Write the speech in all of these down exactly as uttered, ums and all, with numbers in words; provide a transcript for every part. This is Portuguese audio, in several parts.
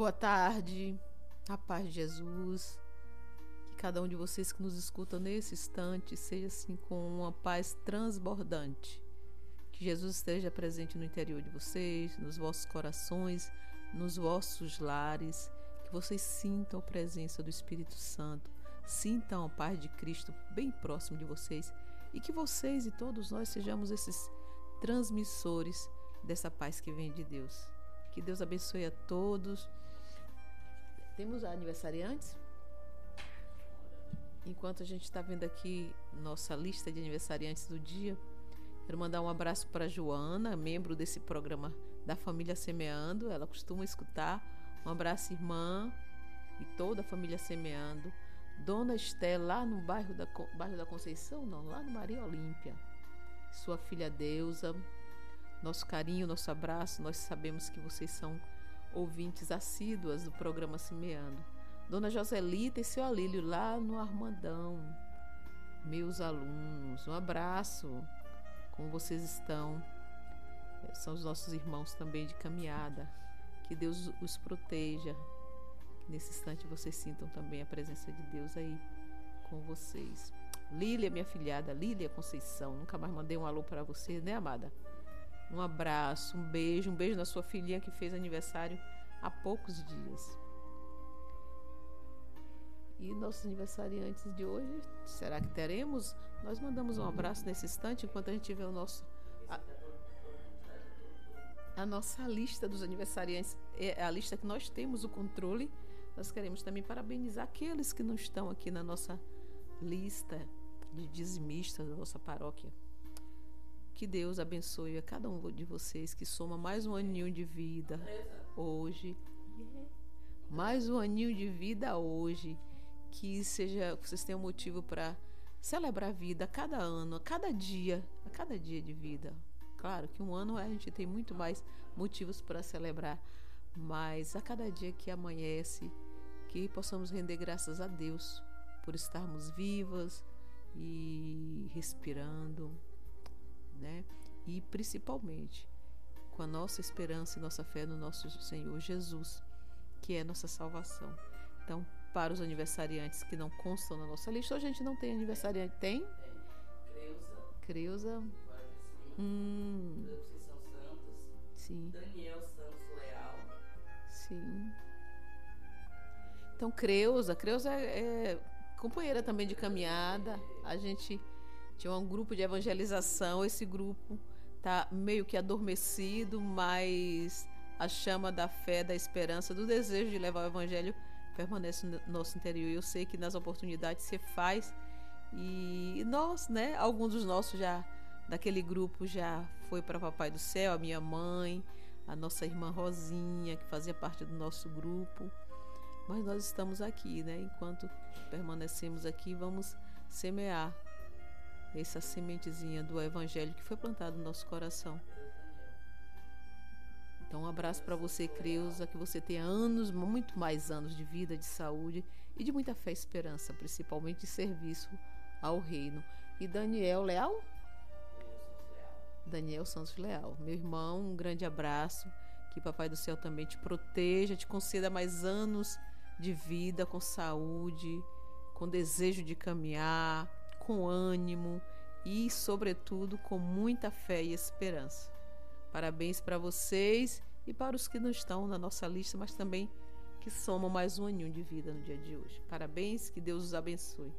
Boa tarde, a paz de Jesus, que cada um de vocês que nos escuta nesse instante seja assim com uma paz transbordante, que Jesus esteja presente no interior de vocês, nos vossos corações, nos vossos lares, que vocês sintam a presença do Espírito Santo, sintam a paz de Cristo bem próximo de vocês e que vocês e todos nós sejamos esses transmissores dessa paz que vem de Deus. Que Deus abençoe a todos. Temos aniversariantes? Enquanto a gente está vendo aqui nossa lista de aniversariantes do dia, quero mandar um abraço para a Joana, membro desse programa da Família Semeando. Ela costuma escutar. Um abraço, irmã, e toda a família Semeando. Dona Estela, lá no bairro da, bairro da Conceição, não, lá no Maria Olímpia. Sua filha Deusa. Nosso carinho, nosso abraço, nós sabemos que vocês são ouvintes assíduas do programa Semeando. Dona Joselita e seu Alílio lá no Armandão, meus alunos, um abraço, como vocês estão? São os nossos irmãos também de caminhada, que Deus os proteja, que nesse instante vocês sintam também a presença de Deus aí com vocês. Lília, minha filhada, Lília Conceição, nunca mais mandei um alô para você, né, amada? Um abraço, um beijo, um beijo na sua filhinha que fez aniversário há poucos dias. E nossos aniversariantes de hoje, será que teremos? Nós mandamos um abraço nesse instante, enquanto a gente vê o nosso, a, a nossa lista dos aniversariantes, é a lista que nós temos o controle. Nós queremos também parabenizar aqueles que não estão aqui na nossa lista de dizimistas da nossa paróquia. Que Deus abençoe a cada um de vocês que soma mais um aninho de vida hoje. Mais um aninho de vida hoje. Que seja, que vocês tenham motivo para celebrar a vida a cada ano, a cada dia, a cada dia de vida. Claro que um ano a gente tem muito mais motivos para celebrar, mas a cada dia que amanhece, que possamos render graças a Deus por estarmos vivas e respirando, né? E principalmente com a nossa esperança e nossa fé no nosso Senhor Jesus, que é nossa salvação. Então, para os aniversariantes que não constam na nossa lista, hoje a gente não tem aniversariante, tem? Tem. Creuza. Creuza. Hum. Vocês são santos. Sim. Daniel Santos Leal. Sim. Então, Creuza. Creuza é, é companheira também de caminhada. A gente tinha um grupo de evangelização. Esse grupo está meio que adormecido, mas a chama da fé, da esperança, do desejo de levar o evangelho permanece no nosso interior. Eu sei que nas oportunidades você faz, e nós, né, alguns dos nossos já daquele grupo já foi para Papai do Céu, a minha mãe, a nossa irmã Rosinha, que fazia parte do nosso grupo, mas nós estamos aqui, né, enquanto permanecemos aqui, vamos semear essa sementezinha do evangelho que foi plantado no nosso coração. Então, um abraço para você, Creuza, que você tenha anos, muito mais anos de vida, de saúde e de muita fé e esperança, principalmente de serviço ao reino. E Daniel Leal? Daniel Santos Leal. Meu irmão, um grande abraço. Que Papai do Céu também te proteja, te conceda mais anos de vida, com saúde, com desejo de caminhar, com ânimo e, sobretudo, com muita fé e esperança. Parabéns para vocês e para os que não estão na nossa lista, mas também que somam mais um aninho de vida no dia de hoje. Parabéns, que Deus os abençoe.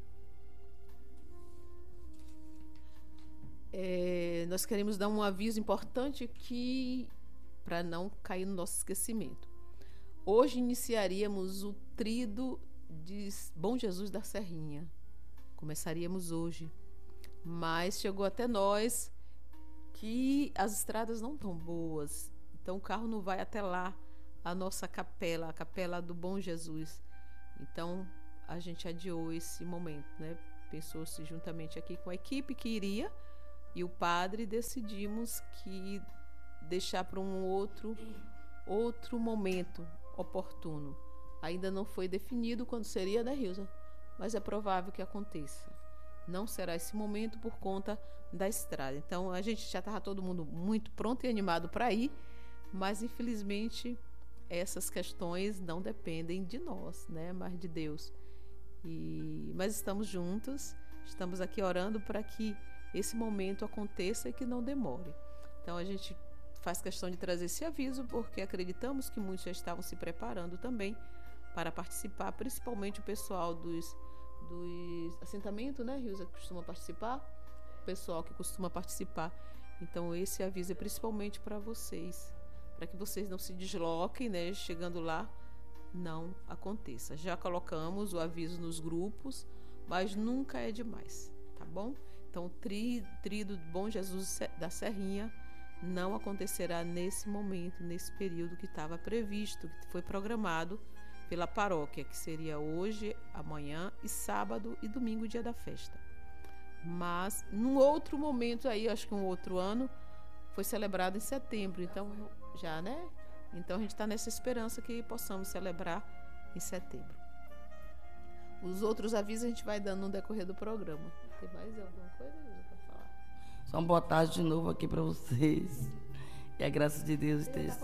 É, nós queremos dar um aviso importante aqui para não cair no nosso esquecimento. Hoje iniciaríamos o Tríduo de Bom Jesus da Serrinha. Começaríamos hoje, mas chegou até nós que as estradas não estão boas, então o carro não vai até lá, a nossa capela, a capela do Bom Jesus. Então a gente adiou esse momento, né? Pensou-se juntamente aqui com a equipe que iria e o padre, decidimos que deixar para um outro outro momento oportuno. Ainda não foi definido quando seria, né, Rilza? Mas é provável que aconteça. Não será esse momento por conta da estrada. Então, a gente já estava todo mundo muito pronto e animado para ir, mas infelizmente essas questões não dependem de nós, né, mas de Deus. E, mas estamos juntos, estamos aqui orando para que esse momento aconteça e que não demore. Então a gente faz questão de trazer esse aviso porque acreditamos que muitos já estavam se preparando também para participar, principalmente o pessoal dos, dos assentamentos, né, Rilza, que costuma participar, o pessoal que costuma participar. Então esse aviso é principalmente para vocês, para que vocês não se desloquem, né, chegando lá, não aconteça. Já colocamos o aviso nos grupos, mas nunca é demais, tá bom? Então o tri, tri do Bom Jesus da Serrinha não acontecerá nesse momento, nesse período que estava previsto, que foi programado pela paróquia, que seria hoje, amanhã e sábado e domingo, dia da festa. Mas num outro momento aí, acho que um outro ano, foi celebrado em setembro, então já, né? Então a gente está nessa esperança que possamos celebrar em setembro. Os outros avisos a gente vai dando no decorrer do programa. Tem mais alguma coisa para falar? Só uma boa tarde de novo aqui para vocês. Que a graça de Deus esteja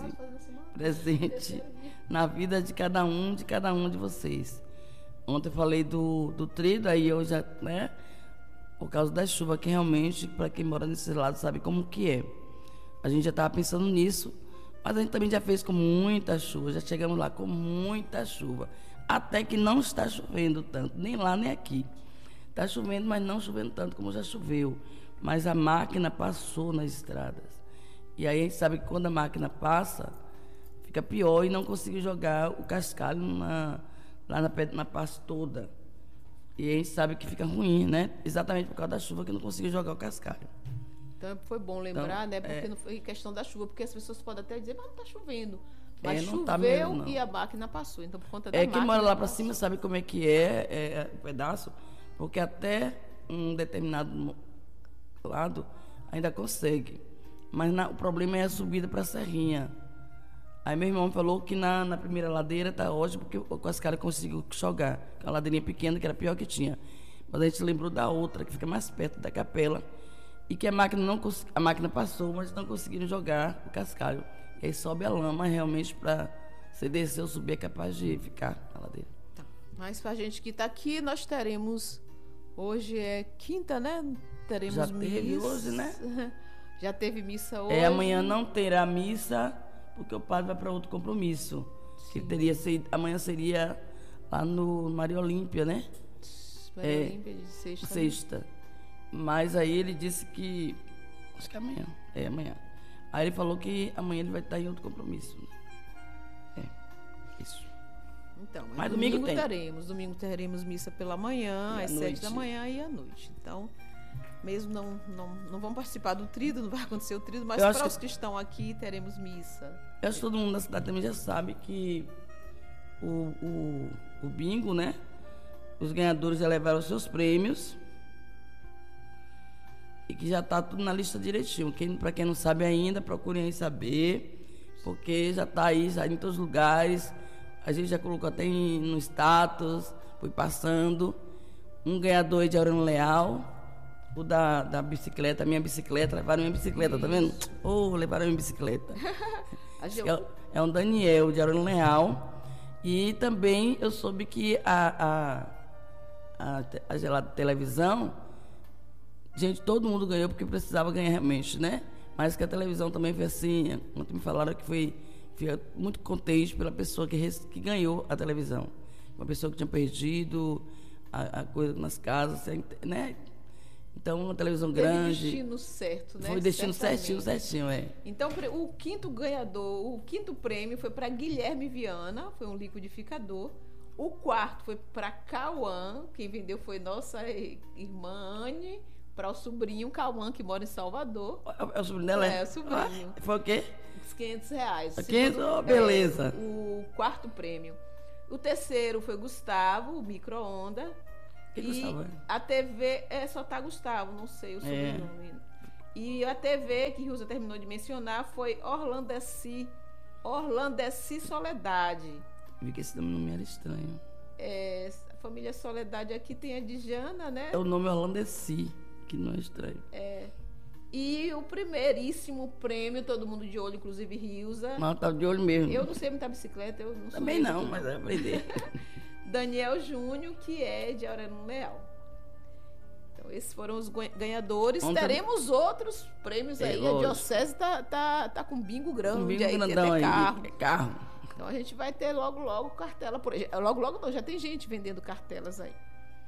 presente na vida de cada um, de cada um de vocês. Ontem eu falei do, do trido, aí eu já, né? Por causa da chuva, que realmente, para quem mora nesse lado, sabe como que é. A gente já estava pensando nisso, mas a gente também já fez com muita chuva, já chegamos lá com muita chuva. Até que não está chovendo tanto, nem lá nem aqui. Está chovendo, mas não chovendo tanto como já choveu. Mas a máquina passou nas estradas. E aí a gente sabe que quando a máquina passa, fica pior e não consegue jogar o cascalho na, lá na, na parte toda. E a gente sabe que fica ruim, né? Exatamente por causa da chuva que não conseguiu jogar o cascalho. Então foi bom lembrar, então, né? Porque é... não foi questão da chuva, porque as pessoas podem até dizer, mas não está chovendo. Mas é, não choveu tá mesmo, não. E a máquina passou. Então, por conta da é máquina... É, quem mora lá para cima sabe como é que é, é o pedaço, porque até um determinado lado ainda consegue. Mas na, o problema é a subida para a Serrinha. Aí meu irmão falou que na, na primeira ladeira tá ótimo, porque o cascalho conseguiu jogar. Uma ladeirinha pequena, que era a pior que tinha. Mas a gente lembrou da outra, que fica mais perto da capela, e que a máquina, não, a máquina passou, mas não conseguiram jogar o cascalho. E aí sobe a lama realmente para você descer ou subir, é capaz de ficar na ladeira. Tá. Mas para a gente que está aqui, nós teremos, hoje é quinta, né? Teremos Já missa. teve hoje, né? Já teve missa hoje. É, amanhã não terá missa, porque o padre vai para outro compromisso. Sim. Que teria sido, amanhã seria lá no Maria Olímpia, né? Maria é, Olímpia de sexta. Sexta. Mas aí ele disse que, acho que é amanhã, é amanhã. Aí ele falou que amanhã ele vai estar em outro compromisso. É, isso. Então, mas, mas domingo, domingo teremos. Domingo teremos missa pela manhã, às sete da manhã e à noite. Então, mesmo não, não, não vão participar do trido, não vai acontecer o trido, mas para os que... que estão aqui, teremos missa. Eu acho que todo mundo da cidade também já sabe que o, o, o bingo, né? Os ganhadores já levaram os seus prêmios. E que já está tudo na lista direitinho. Quem, para quem não sabe ainda, procurem aí saber, porque já está aí, já em todos os lugares. A gente já colocou até em, no status, foi passando. Um ganhador de Aurélio Leal, o da, da bicicleta, a minha bicicleta, levaram minha bicicleta, tá vendo? Oh, levaram minha bicicleta. é, é um Daniel de Aurélio Leal. E também eu soube que a, a, a, a gelada televisão, gente, todo mundo ganhou porque precisava ganhar realmente, né? Mas que a televisão também foi assim. Ontem me falaram que foi, foi muito contente pela pessoa que, que ganhou a televisão. Uma pessoa que tinha perdido a, a coisa nas casas, né? Então, uma televisão Teve grande. destino certo, né? Foi destino certinho, certinho, é. Então, o quinto ganhador, o quinto prêmio foi para Guilherme Viana, foi um liquidificador. O quarto foi para Cauã, quem vendeu foi nossa irmã Anne, para o sobrinho Cauã, que mora em Salvador. É o sobrinho dela? É, é o sobrinho. Ah, foi o quê? Os quinhentos reais. quinhentos, oh, beleza. É, o quarto prêmio. O terceiro foi Gustavo, o micro-onda. Que e Gustavo é? A T V, é, só tá Gustavo, não sei o sobrenome. É. E a T V, que Rosa terminou de mencionar, foi Orlandeci, Orlandeci Soledade. Vi que esse nome não me era estranho. É, a família Soledade aqui tem a Dijana, né? É o nome Orlandeci, que não é estranho. É. E o primeiríssimo prêmio, todo mundo de olho, inclusive Rilza. Mas tá de olho mesmo. Eu não sei montar bicicleta, eu não sou Também muito não, aqui, mas vai aprender. Daniel Júnior, que é de Aurélio Leal. Então, esses foram os ganha- ganhadores. Ontem- Teremos outros prêmios É, aí. A lógico. Diocese tá, tá, tá com bingo grande Um bingo aí, tem grandão até aí. carro. É carro. Então a gente vai ter logo, logo cartela por aí. Logo, logo não, já tem gente vendendo cartelas aí.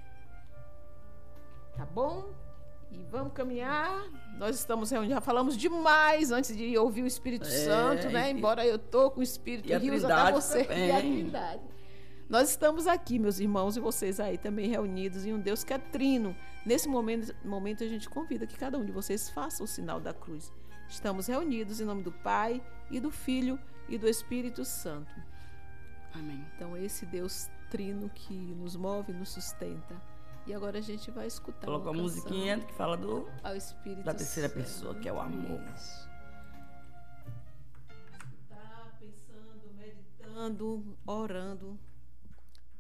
Tá bom? E vamos caminhar. Nós estamos reunidos, já falamos demais antes de ouvir o Espírito É, Santo, né? e- Embora eu tô com o Espírito e a Rios até Trindade você também. e a Trindade. Nós estamos aqui, meus irmãos, e vocês aí também reunidos em um Deus que é trino. Nesse momento, momento a gente convida que cada um de vocês faça o sinal da cruz. Estamos reunidos em nome do Pai e do Filho e do Espírito Santo. Amém. Então, esse Deus trino que nos move, nos sustenta. E agora a gente vai escutar Coloca a uma canção musiquinha que fala do, ao Espírito da terceira Santo. pessoa, que é o amor. Isso. Escutar, pensando, meditando, orando